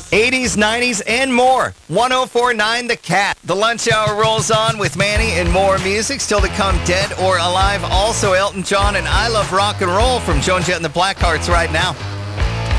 80s, 90s, and more. 104.9 The Cat. The lunch hour rolls on with Manny and more music still to come, Dead or Alive. Also Elton John and I Love Rock and Roll from Joan Jett and the Blackhearts right now.